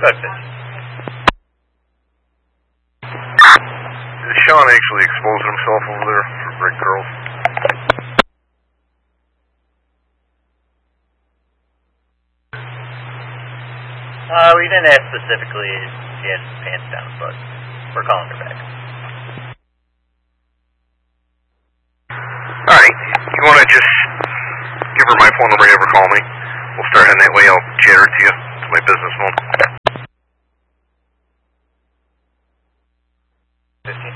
About 50. Is Sean actually exposing himself over there for Red Girls? We didn't ask specifically if she had his pants down, but we're calling her back. Alright, you want to just give her my phone number and have her call me? We'll start heading that way. I'll chat her to you. It's my business phone. 15.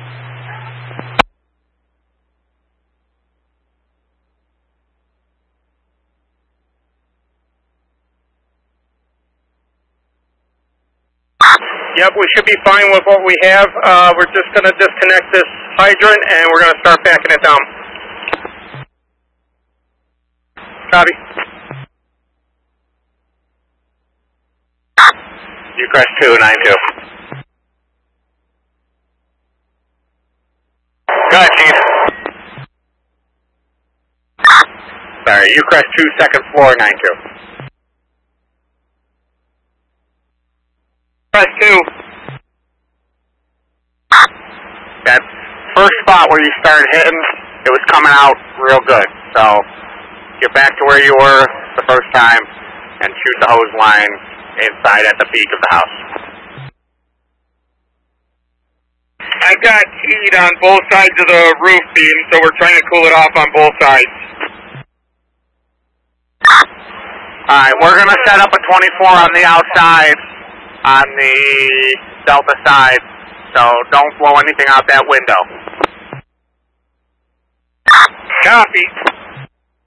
Yep, we should be fine with what we have. We're just going to disconnect this hydrant and we're going to start backing it down. Copy. Ucrest 292. Go ahead, Chief. Sorry, Ucrest 2, second floor, 92. Ucrest 2. That first spot where you started hitting, it was coming out real good. So, get back to where you were the first time and shoot the hose line inside at the peak of the house. I've got heat on both sides of the roof beam, so we're trying to cool it off on both sides. Alright, we're going to set up a 24 on the outside, on the Delta side, so don't blow anything out that window. Copy.